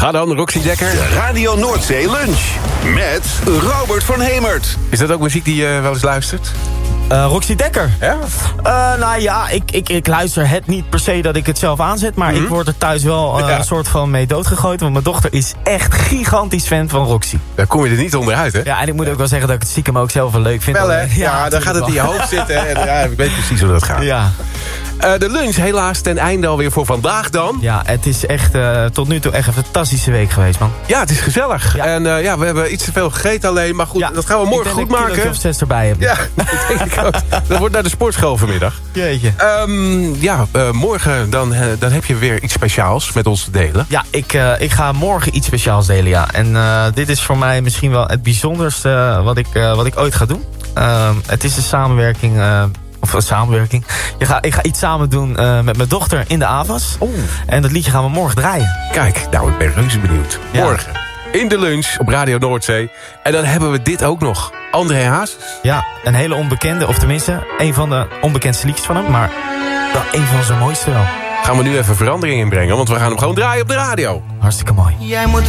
Ga dan, Roxy Dekker. De Radio Noordzee Lunch met Robert van Hemert. Is dat ook muziek die je wel eens luistert? Roxy Dekker. Ja? Nou ja, ik luister het niet per se dat ik het zelf aanzet. Maar ik word er thuis wel een soort van mee doodgegooid. Want mijn dochter is echt gigantisch fan van Roxy. Daar kom je er niet onderuit, hè? Ja, en ik moet ook wel zeggen dat ik het stiekem ook zelf wel leuk vind. Wel, hè? Ja, dan gaat het in je hoofd zitten. En, ja, ik weet precies hoe dat gaat. Ja. De lunch helaas ten einde alweer voor vandaag dan. Ja, het is echt tot nu toe echt een fantastische week geweest, man. Ja, het is gezellig. Ja. En we hebben iets te veel gegeten alleen. Maar goed, dat gaan we morgen goed maken. Ik denk dat ik 6 erbij heb. Ja, dat denk ik ook. Dat wordt naar de sportschool vanmiddag. Jeetje. Morgen dan heb je weer iets speciaals met ons te delen. Ja, ik ga morgen iets speciaals delen, ja. En dit is voor mij misschien wel het bijzonderste wat ik ooit ga doen. Het is een samenwerking... Of een samenwerking. Ik ga iets samen doen met mijn dochter in de AVAS. En dat liedje gaan we morgen draaien. Kijk, nou, ik ben reuze benieuwd. Ja. Morgen in de lunch op Radio Noordzee. En dan hebben we dit ook nog. André Hazes. Ja, een hele onbekende. Of tenminste, een van de onbekendste liedjes van hem. Maar wel een van zijn mooiste wel. Gaan we nu even verandering inbrengen. Want we gaan hem gewoon draaien op de radio. Hartstikke mooi. Jij moet